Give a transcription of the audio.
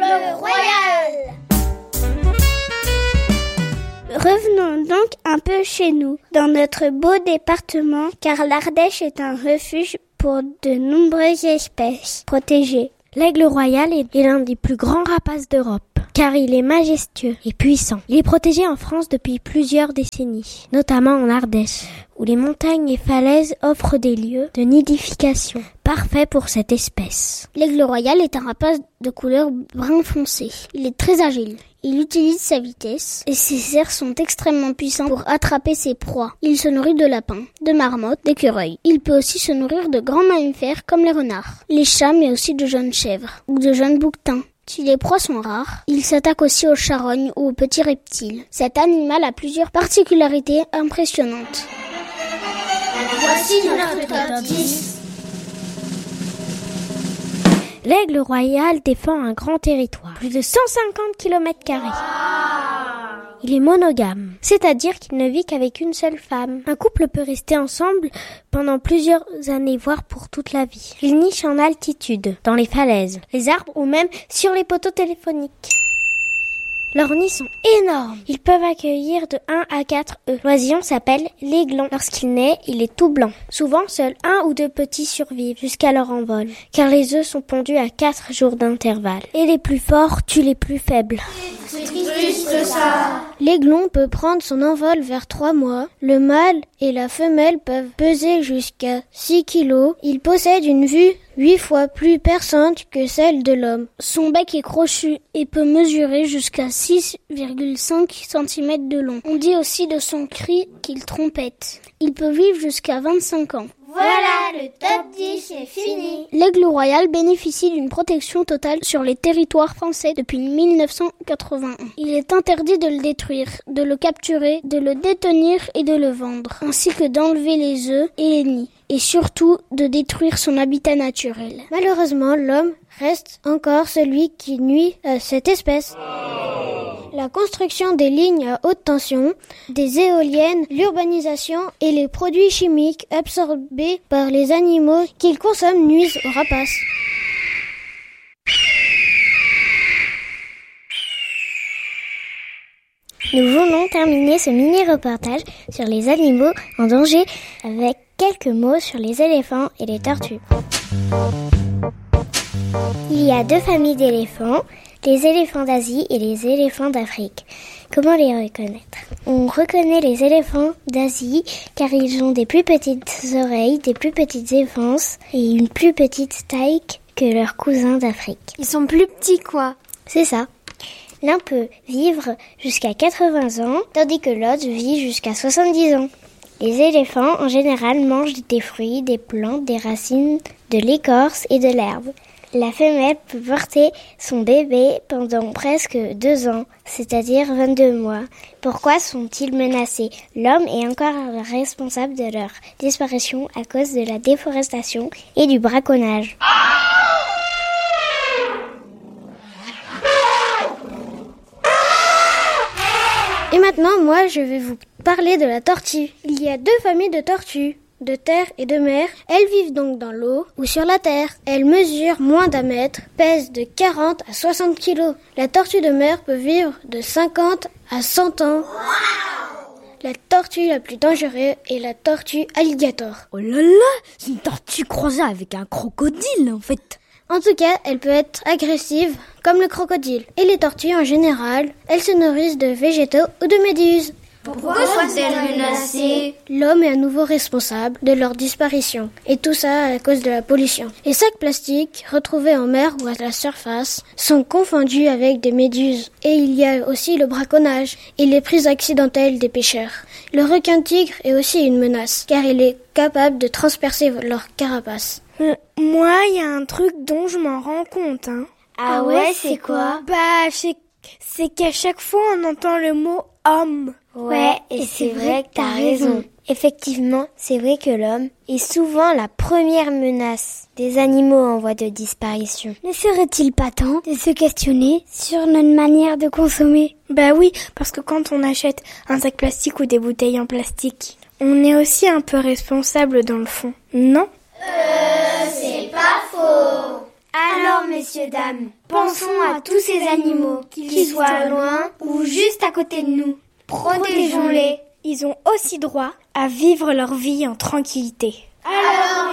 L'Aigle royal. Revenons donc un peu chez nous, dans notre beau département, car l'Ardèche est un refuge pour de nombreuses espèces protégées. L'aigle royal est l'un des plus grands rapaces d'Europe, car il est majestueux et puissant. Il est protégé en France depuis plusieurs décennies, notamment en Ardèche, où les montagnes et falaises offrent des lieux de nidification parfaits pour cette espèce. L'aigle royal est un rapace de couleur brun foncé. Il est très agile. Il utilise sa vitesse et ses airs sont extrêmement puissants pour attraper ses proies. Il se nourrit de lapins, de marmottes, d'écureuils. Il peut aussi se nourrir de grands mammifères comme les renards, les chats mais aussi de jeunes chèvres ou de jeunes bouquetins. Si les proies sont rares, il s'attaque aussi aux charognes ou aux petits reptiles. Cet animal a plusieurs particularités impressionnantes. Voici notre top 10. L'aigle royal défend un grand territoire, plus de 150 km². Il est monogame, c'est-à-dire qu'il ne vit qu'avec une seule femme. Un couple peut rester ensemble pendant plusieurs années, voire pour toute la vie. Il niche en altitude, dans les falaises, les arbres ou même sur les poteaux téléphoniques. Leurs nids sont énormes. Ils peuvent accueillir de 1 à 4 œufs. L'oisillon s'appelle l'aiglon. Lorsqu'il naît, il est tout blanc. Souvent, seuls 1 ou 2 petits survivent jusqu'à leur envol, car les œufs sont pondus à 4 jours d'intervalle. Et les plus forts tuent les plus faibles. C'est triste ça. L'aiglon peut prendre son envol vers 3 mois. Le mâle et la femelle peuvent peser jusqu'à 6 kilos. Il possède une vue 8 fois plus perçante que celle de l'homme. Son bec est crochu et peut mesurer jusqu'à 6,5 cm de long. On dit aussi de son cri qu'il trompette. Il peut vivre jusqu'à 25 ans. Voilà, le top 10 est fini. L'aigle royal bénéficie d'une protection totale sur les territoires français depuis 1981. Il est interdit de le détruire, de le capturer, de le détenir et de le vendre, ainsi que d'enlever les œufs et les nids, et surtout de détruire son habitat naturel. Malheureusement, l'homme reste encore celui qui nuit à cette espèce. La construction des lignes à haute tension, des éoliennes, l'urbanisation et les produits chimiques absorbés par les animaux qu'ils consomment nuisent aux rapaces. Nous voulons terminer ce mini-reportage sur les animaux en danger avec quelques mots sur les éléphants et les tortues. Il y a 2 familles d'éléphants, les éléphants d'Asie et les éléphants d'Afrique. Comment les reconnaître ? On reconnaît les éléphants d'Asie car ils ont des plus petites oreilles, des plus petites défenses et une plus petite taille que leurs cousins d'Afrique. Ils sont plus petits quoi ? C'est ça. L'un peut vivre jusqu'à 80 ans, tandis que l'autre vit jusqu'à 70 ans. Les éléphants, en général, mangent des fruits, des plantes, des racines, de l'écorce et de l'herbe. La femelle peut porter son bébé pendant presque 2 ans, c'est-à-dire 22 mois. Pourquoi sont-ils menacés ? L'homme est encore responsable de leur disparition à cause de la déforestation et du braconnage. Et maintenant, moi, je vais vous parler de la tortue. Il y a 2 familles de tortues, de terre et de mer. Elles vivent donc dans l'eau ou sur la terre. Elles mesurent moins d'1 mètre, pèsent de 40 à 60 kilos. La tortue de mer peut vivre de 50 à 100 ans. La tortue la plus dangereuse est la tortue alligator. Oh là là, c'est une tortue croisée avec un crocodile en fait. En tout cas, elle peut être agressive, comme le crocodile. Et les tortues, en général, elles se nourrissent de végétaux ou de méduses. Pourquoi sont-elles menacées ? L'homme est à nouveau responsable de leur disparition. Et tout ça à cause de la pollution. Les sacs plastiques, retrouvés en mer ou à la surface, sont confondus avec des méduses. Et il y a aussi le braconnage et les prises accidentelles des pêcheurs. Le requin-tigre est aussi une menace, car il est capable de transpercer leur carapace. Moi, il y a un truc dont je m'en rends compte. Ah ouais, c'est quoi ? C'est qu'à chaque fois, on entend le mot « homme ». Ouais, et c'est vrai que t'as raison. Effectivement, c'est vrai que l'homme est souvent la première menace des animaux en voie de disparition. Ne serait-il pas temps de se questionner sur notre manière de consommer ? Bah oui, parce que quand on achète un sac plastique ou des bouteilles en plastique, on est aussi un peu responsable dans le fond, non ? C'est pas faux. Alors, messieurs, dames, pensons à tous ces animaux, qu'ils soient loin ou juste à côté de nous. Protégeons-les. Ils ont aussi droit à vivre leur vie en tranquillité. Alors,